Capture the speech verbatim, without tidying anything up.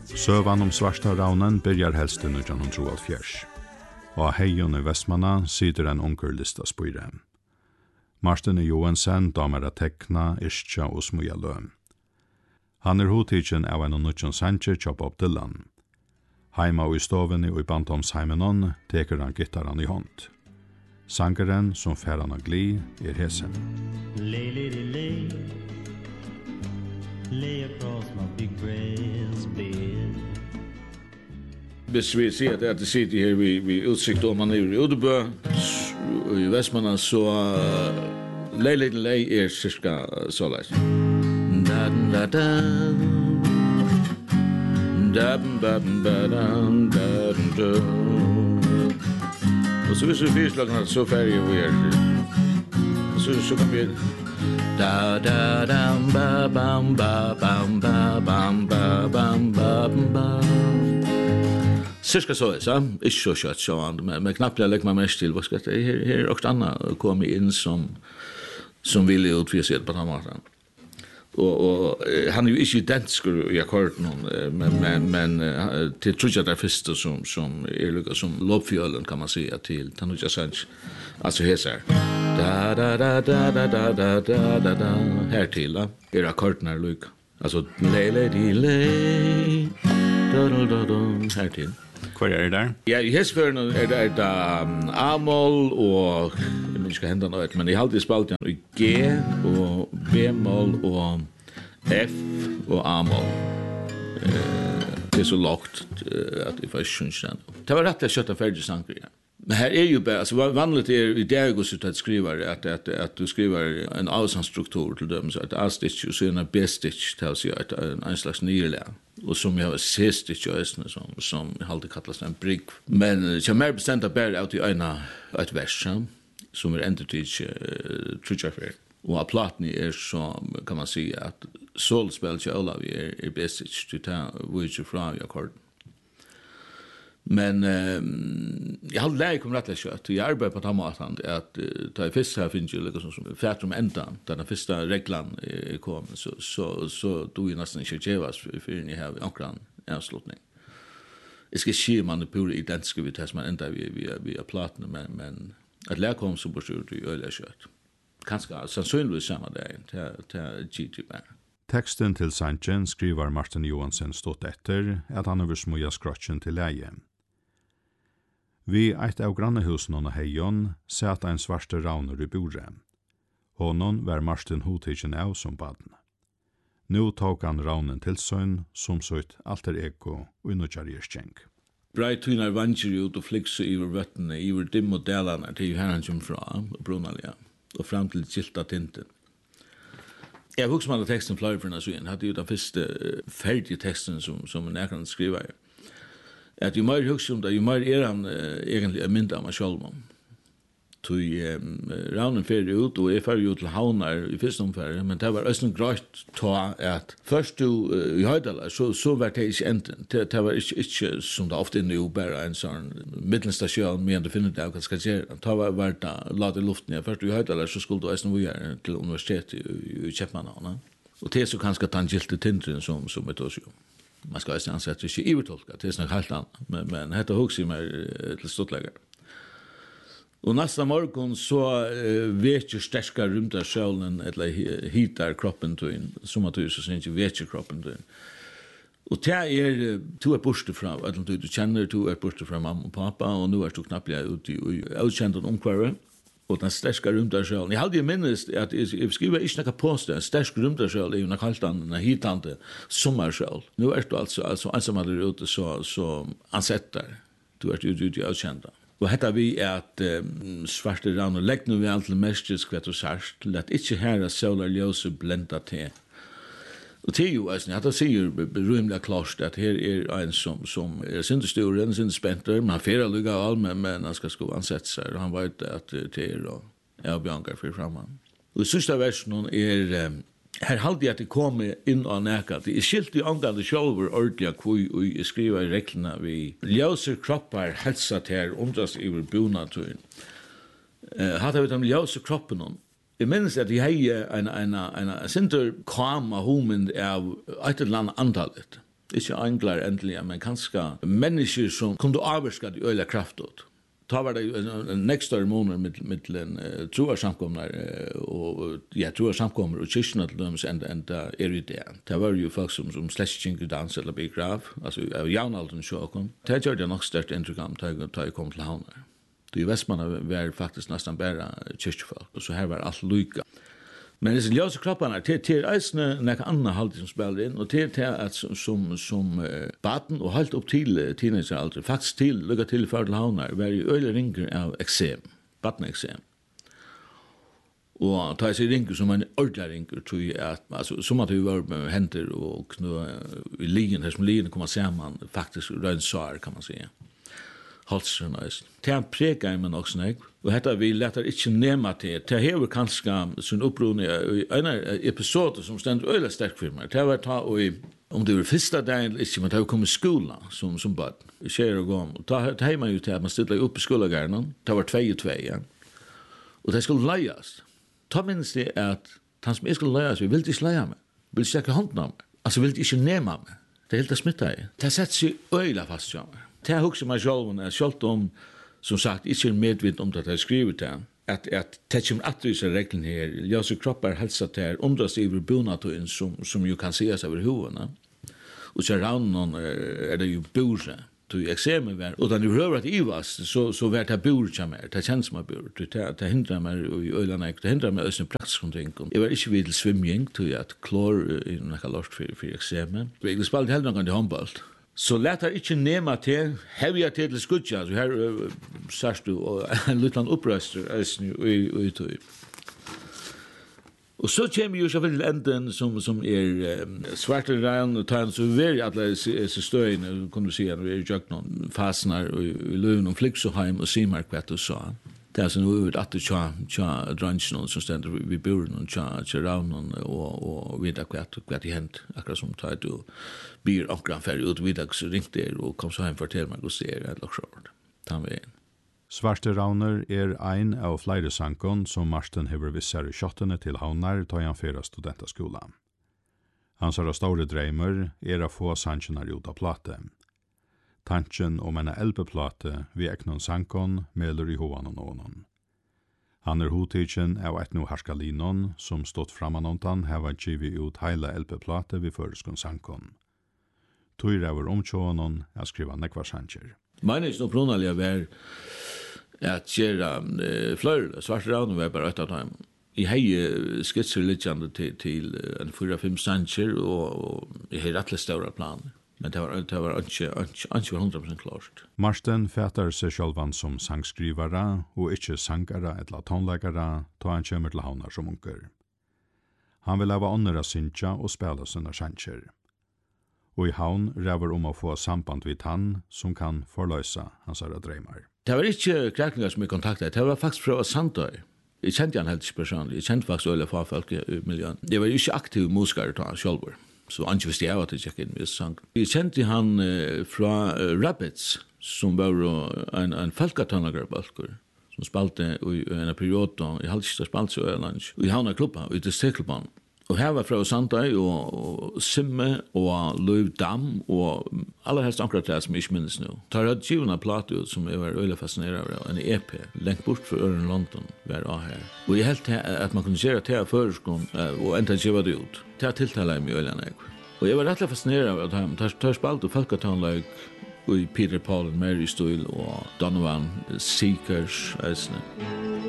Søvan om svarta raunen byrjar helst i nitjan hundrað og av heion i Vestmanna sider en unger lista spyre. Martin Johansen damer a tekna, iskja og smuja løm. Han er hotikken av en nutjon sanger tja Bob Dylan. Heima og i stovene og i bandomsheimenon teker han gittaran i hånd. Sangeren som færan av gli er hesen. Lay, lady, lay, lay across my big brass bed. Hvis vi sier at det sitter her vi, vi utsikt om man er i Udebø, i Vestmanna, så uh, lay, lady, lay er cirka så leis. Da-da-da-da, da-da-da-da-da-da-da. Og så hvis vi fyrslagen så færger vi er, så, så kan vi da-da-da-bam-ba-bam-ba-bam-ba-bam-ba-bam-ba. Cirka så är så, inte så kött så, men, men knappt jag lägger mig mest till, vad ska jag säga, här, här är också annat kommer in som, som vill ut för sig på den maten. Och, och han är ju inte identisk i akkorden, men, men, men till tror jag det första som, som är lyckas som loppfjölen kan man säga till, han har sagt, alltså här så här, da da da da da da da da da da här till, är akkorden här lyckas. Alltså, lay, lady, lay, da da da da, här till. Hvor er det der? Ja, i hesføren er det da um, A-moll og, jeg minns ikke henda noe, men jeg halte i spalt i G og B-moll og F og A-moll. Uh, det er så lagt uh, at jeg faktisk synes den. Det var rett og slett ferdig sanger, ja. Men här är ju bara, alltså vanligt är i det också att skriva att, att, att du skriver en avsansstruktur till dem, så att A-stitch och sen en B-stitch till sig att en, en slags nyrlä. Och som jag har C-stitch och östna som, som alltid kallas en brygg. Men jag mer bestämt att bära ut i ena ett vers som är endotid uh, trutjafär. Och platen är så, kan man säga, att solspel till Olav är, är B-stitch till ta vidare från i akkord. Men eh, jag har lärt mig rätt att köra. Jag arbetar på tamatan att ta i fisk här finns ju liksom som färt om ändan. Den första reglan är kom så så så då är nästan inte chevas för ni har ankran avslutning. Det ska ske man på identisk vi test man ända vi vi vi är platen men men att lära kom så borde du öliga kött. Kanske sannsynligt samma dag till till G T B. Teksten til sangen skriver Martin Johansen stått etter at han over smuja skrotchen til leie. Vi eit av grannehusen og heion satt ein svarte rauner i bore. Honon var Martin hotikken av som baden. Nu tok han raunen til søgn som søyt alter ego og innutjarriers kjeng. Breit tunar vanger ut og flikse iver vøttene, iver dim og delane til her han kom fra, Brunalia, og fram til kilta tinten. Jeg husker man at teksten flere for denne søyen, hadde jo den første ferdige teksten som, som en ekran skriver. At jo mer husker om det, jo mer er han uh, egentlig er mynda av meg selv om. Tog um, raunen ferie ut, og jeg ferie ut til havnar i første omfære, men det var også noe greit ta at først du uh, i Høydala, så, så var det ikke enten. Det, det var ikke, ikke som det ofte er nå, bare en sånn middelstasjon, men du finner det av hva skal gjøre. Det var var det la det i luften, ja. Først du i Høydala, så skulle du også noe gjøre til universitetet i, i Kjeppmanna. Og det er så kanskje tangilte tindren som, som er tås jo. Man skal også ansette ikke ivertolka, det er sånn helt annet, men, men dette hokser meg til stortlegger. Og nästa morgon så uh, vet ju sterska rymda själen eller hitar kroppen till en som att du så sen inte vet ju kroppen till. Och det är två är borste fram att du känner två är borste fram mamma och pappa och nu är du knappt ute i outkänd och omkvar och den sterska rymda själen. Jag hade ju minst att jag skriver inte några poster stersk rymda själen är ju något helt annat hitande sommarsjäl. Nu är du alltså alltså ensam där ute så så ansätter du är ute i outkänd. Og hetta vi er at um, svarte rann og legg nu vi alt mestis kvett og særst, let ikkje herra solar ljøse blenda til. Og til jo, altså, hetta sier rymlig klart at her er en som, som er sindestor, en sindespenter, man fer lukka all, men, men han skal sko ansette seg, og han vet at det er og er bjankar for framan. Og sista versen er um, her halde jeg at det kommer inn og neka. Det er skilt i angande sjálfur ordentlig hvor jeg skriver i reglene vi ljøser kroppar helsat her omdrast iver bonatøyen. Uh, Hadde vi de ljøser kroppen om. Jeg minnes at jeg hei en, en, en, en sinter kama homen av et eller annet antallet. Ikke anglar endelig, men kanskje mennesker som kunne avvarska det øyla kraftot. Ta var det en nekstare måneder mittelen uh, troarsamkomnar uh, og ja, troarsamkomnar og kyrkjena til dømes enda, enda er i det. Det var jo folk som, som slett ikke dans eller biograf, altså av jaunalderen sjåkon. Det gjør det nok størst inntrykk om da jeg kom til havner. Det i Vestmanna var faktisk nesten bare kyrkjefolk, og så her var alt lykka. Men disse ljøse kroppene, til, til eisene nekka anna halvtid som spiller inn, og til, til at som, som, som uh, baden og helt opp til uh, teenageralder, faktisk til, lykka til før til havner, var jo øyla ringer av eksem, baden-eksem. Og ta jeg seg ringer som en ordentlig ringer, tror jeg at, altså, som at vi var med hender og knø i ligen, her som ligen kommer sammen, faktisk røynsar, kan man sige. Halsren og eisen. Det er prega i men også nek, og dette vi letar ikke nema til. Det hever kanskje sin opprone i en episode som stender øyla sterk for meg. Det var ta og i, om det var første dagen eller ikke, men det var kommet i skolen som, som bad, i kjær og gåm. Og da har man jo til at man stiller opp i skolegærnen, det var tvei og tvei, ja. Og det skulle leias. Ta minnes det at han som jeg skulle leias, vi ville ikke leia meg, ville ikke hånden av meg, altså ville ikke nema meg. Det er helt det smittet i. Det setter seg øyla fast til meg. Det har også meg selv, men jeg selv om, som sagt, ikke er medvitt om det jeg skriver til, at, at det kommer at disse reglene her, ljøse kroppar helsa til, undrast i bunatøyen som, som jo kan sies over hovene. Og så raunen er det jo bure, til eksemen var, og da du røver at ivas, så, så var det bure til meg, det kjennes meg bure, det, det hindrer meg i øyne, det hindrer meg også en praktisk ting. Jeg var ikke vidt til svimming, til at klor er noe lort for, for eksemen. Jeg spalte heller noen til håndbalt. Så lät det ikke nema til, hevja til til skudja, så her uh, sørst du, og en liten opprøster, eisen jo, i tøy. Og så kommer jo selvfølgelig enden som, som er um, svarte regn, og tar en så veri alle disse støyene, kan du si, at vi er i jøknen, fasenar, og i løven om Fliksoheim, og Simark, hva du sa. Det er sånn ut at det tja, tja dransjen som stender vid buren, tja, tja ravnen, og, og vidda hva det hent, akkurat som tar du byr akkurat ferdig ut, vidda så ringte der, og kom så hjem for til meg, og ser jeg lagt sjåret. Ta med inn. Svarte Ravner er ein av flere sankon som Marsten hever visser i kjottene til havnar ta han fyrra studentaskola. Hans har store dreimer er å få sankenar ut av plate. Tanken om en L P-plate vi eknon sankon melder i hovan og någon. Han er hodtidsen av et no harskalinon som stått framanontan heva givi ut heila L P-plate vi føreskon sankon. Tøyr over omtjånon er skriva nekvar sankjer. Meningen og pronalia var at gjøre uh, fløyre, svarte ravn var bare et av dem. I hei skitser littjande til, til en fyra-fem sankjer, og, og i hei rettelig større planer. Men det var det var ikke ikke hundra prosent klart. Marsten fætar seg sjálvan som sangskrivara og ikke sangara eller tonleggara ta han kommer til havnar som unker. Han vil lava åndra syntja og spela sina sanger. Og i havn ræver om å få samband vid han som kan forløsa hans ara dreymar. Det var ikke krakningar som jeg kontaktet, det var faktisk fra Sandøy. Jeg kjente han helt personlig, jeg kjente faktisk øyla fagfolk i miljøen. Jeg var ikke aktiv musikere til han sjálfur. Så han visste jeg at jeg gikk inn med sang. Jeg kjente han uh, fra uh, Rabbits, som var uh, en, en folketønnagerbalkur, som spalte i en periode i Halskista spalte i Øyland, og i havna klubba, i distriktlubban. Og her var fra Sandøy og, og Simme og Løv Dam og aller helst akkurat det som jeg ikke minnes nå. Tar jeg tjivna plate ut som jeg var øyla fascinerad av, en E P, lengt bort fra Øren London, var av her. Og jeg helt at man kunne gjøre til føreskånd og enda tjiva det ut. Det tiltaler jeg meg øyla nek. Og jeg var rettelig fascinerad av dem. Tar spalt og folketånlag og Peter Paul, Mary Stoyle og Donovan Seekers, eisne.